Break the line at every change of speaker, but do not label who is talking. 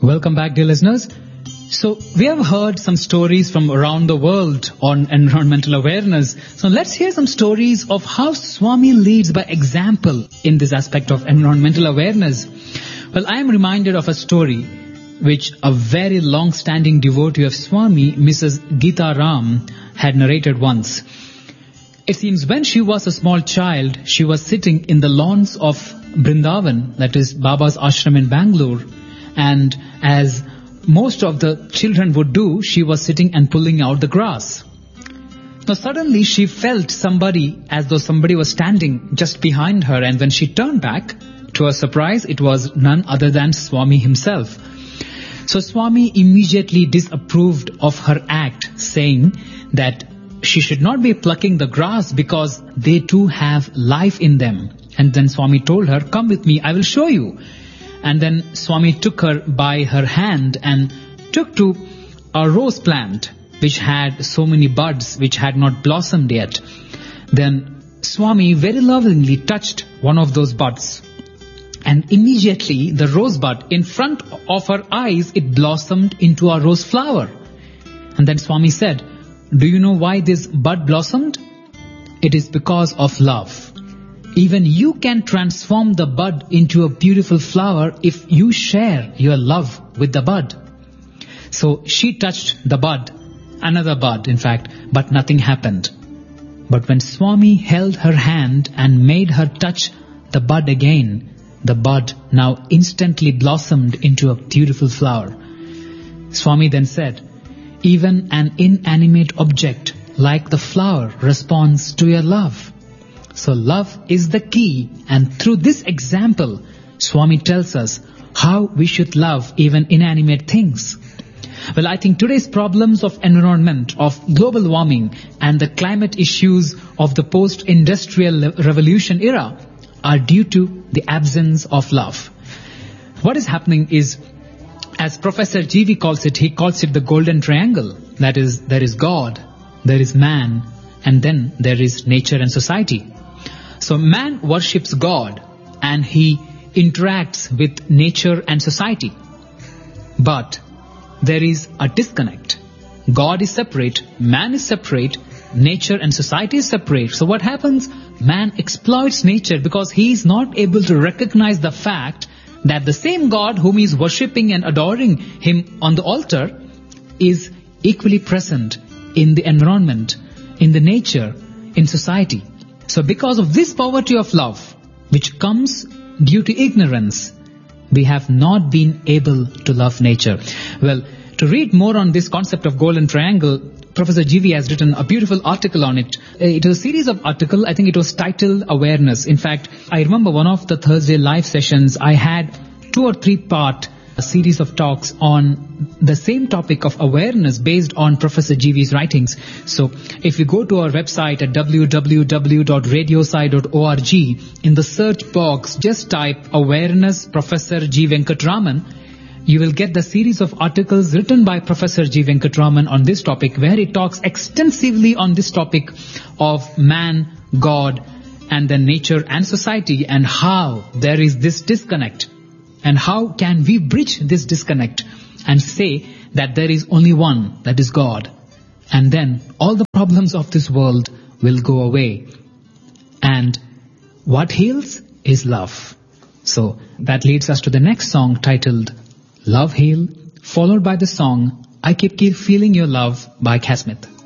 Welcome back, dear listeners. So we have heard some stories from around the world on environmental awareness. So let's hear some stories of how Swami leads by example in this aspect of environmental awareness. Well, I am reminded of a story which a very long-standing devotee of Swami, Mrs. Geeta Ram, had narrated once. It seems when she was a small child, she was sitting in the lawns of Brindavan, that is Baba's ashram in Bangalore, and as most of the children would do, she was sitting and pulling out the grass. Now suddenly she felt somebody, as though somebody was standing just behind her, and when she turned back, to her surprise, it was none other than Swami himself. So Swami immediately disapproved of her act, saying that she should not be plucking the grass because they too have life in them. And then Swami told her, "Come with me, I will show you." And then Swami took her by her hand and took to a rose plant which had so many buds which had not blossomed yet. Then Swami very lovingly touched one of those buds, and immediately the rosebud in front of her eyes, it blossomed into a rose flower. And then Swami said, "Do you know why this bud blossomed? It is because of love. Even you can transform the bud into a beautiful flower if you share your love with the bud." So she touched the bud, another bud in fact, but nothing happened. But when Swami held her hand and made her touch the bud again, the bud now instantly blossomed into a beautiful flower. Swami then said, "Even an inanimate object like the flower responds to your love." So love is the key, and through this example, Swami tells us how we should love even inanimate things. Well, I think today's problems of environment, of global warming, and the climate issues of the post-industrial revolution era are due to the absence of love. What is happening is, as Professor G.V. calls it, he calls it the golden triangle. That is, there is God, there is man, and then there is nature and society. So man worships God and he interacts with nature and society. But there is a disconnect. God is separate, man is separate, nature and society is separate. So what happens? Man exploits nature because he is not able to recognize the fact that the same God whom he is worshipping and adoring him on the altar is equally present in the environment, in the nature, in society. So because of this poverty of love, which comes due to ignorance, we have not been able to love nature. Well, to read more on this concept of golden triangle, Professor G.V. has written a beautiful article on it. It was a series of articles. I think it was titled Awareness. In fact, I remember one of the Thursday live sessions, I had 2 or 3 part series of talks on the same topic of awareness based on Professor G.V.'s writings. So if you go to our website at www.radiosai.org, in the search box, just type Awareness Professor G. Venkatraman, you will get the series of articles written by Professor G. Venkatraman on this topic, where he talks extensively on this topic of man, God, and then nature and society, and how there is this disconnect. And how can we bridge this disconnect and say that there is only one, that is God. And then all the problems of this world will go away. And what heals is love. So that leads us to the next song titled Love Heal, followed by the song I Keep Feeling Your Love by Cass Smith.